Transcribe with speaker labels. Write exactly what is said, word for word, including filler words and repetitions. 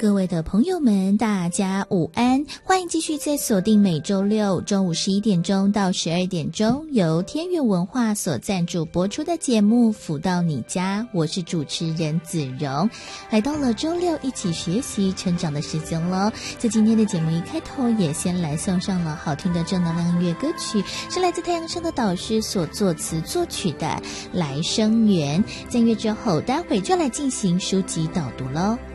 Speaker 1: 各位的朋友们，大家午安，欢迎继续在锁定每周六中午十一点钟到十二点钟由天元文化所赞助播出的节目《福到你家》，我是主持人子荣。来到了周六一起学习成长的时间了，在今天的节目一开头也先来送上了好听的正能量音乐歌曲，是来自太阳升的导师所作词作曲的《来生缘》。在音乐之后，待会就来进行书籍导读咯。